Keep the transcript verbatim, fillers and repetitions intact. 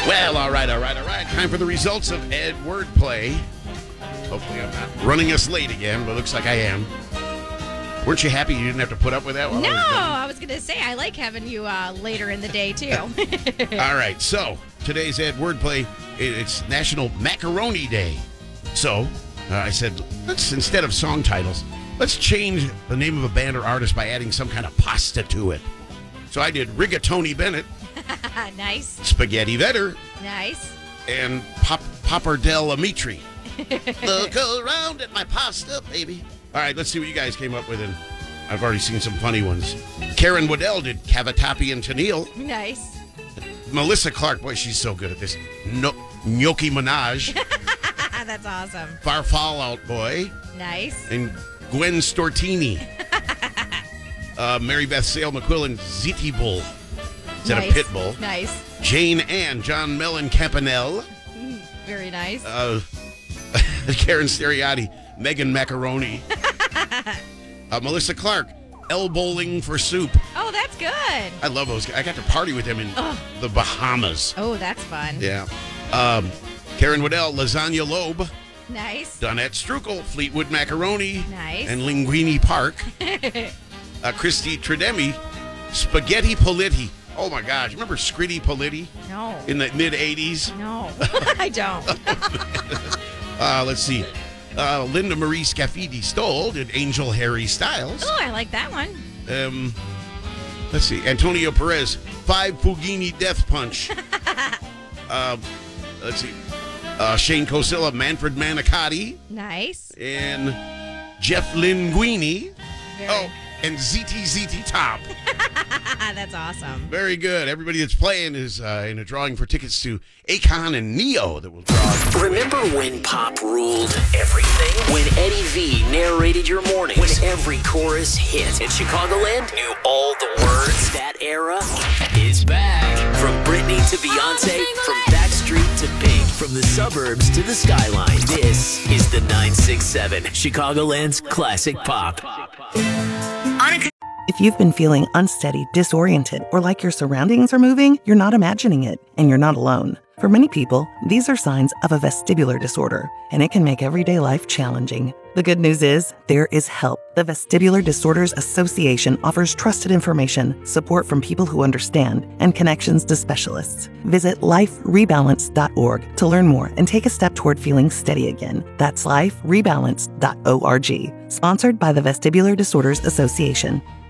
Well, all right, all right, all right. Time for the results of Ed Wordplay. Hopefully I'm not running us late again, but looks like I am. Weren't you happy you didn't have to put up with that? No, I was, was going to say, I like having you uh, later in the day, too. All right, so today's Ed Wordplay, it's National Macaroni Day. So uh, I said, let's, instead of song titles, let's change the name of a band or artist by adding some kind of pasta to it. So I did Rigatoni Bennett. Nice. Spaghetti Vetter. Nice. And Pop Pappardelle Amitri. Look around at my pasta, baby. All right, let's see what you guys came up with. And I've already seen some funny ones. Karen Waddell did Cavatappi and Tennille. Nice. Melissa Clark, boy, she's so good at this. No, Gnocchi Minaj. That's awesome. Far Fallout Boy. Nice. And Gwen Stortini. uh, Mary Beth Sale McQuillan, Ziti Bull. Instead nice. of Pit Bull. Nice. Jane Ann, John Mellon Campanelle. Mm, very nice. Uh, Karen Steriati, Megan Macaroni. uh, Melissa Clark, Elbowling for Soup. Oh, that's good. I love those guys. I got to party with them in oh. the Bahamas. Oh, that's fun. Yeah. Um, Karen Waddell, Lasagna Lobe. Nice. Donette Strukel, Fleetwood Macaroni. Nice. And Linguini Park. uh, Christy Tredemi, Spaghetti Politti. Oh, my gosh. Remember Scritty Politti? No. In the mid-eighties? No, I don't. uh, let's see. Uh, Linda Marie Scafidi Stoll did Angel Harry Styles. Oh, I like that one. Um, let's see. Antonio Perez, Five Fugini Death Punch. uh, let's see. Uh, Shane Cosilla, Manfred Manicotti. Nice. And Jeff Linguini. Very. Oh, and Z T Z T Top. That's awesome. Very good. Everybody that's playing is uh, in a drawing for tickets to Akon and Neo that will draw. Remember when pop ruled everything? When Eddie V narrated your mornings? When every chorus hit? And Chicagoland knew all the words? That era is back. From Britney to Beyonce, from Backstreet to Pink, from the suburbs to the skyline, this is the nine six seven, Chicagoland's classic pop. If you've been feeling unsteady, disoriented, or like your surroundings are moving, you're not imagining it, and you're not alone. For many people, these are signs of a vestibular disorder, and it can make everyday life challenging. The good news is, there is help. The Vestibular Disorders Association offers trusted information, support from people who understand, and connections to specialists. Visit life rebalance dot org to learn more and take a step toward feeling steady again. That's life rebalance dot org. Sponsored by the Vestibular Disorders Association.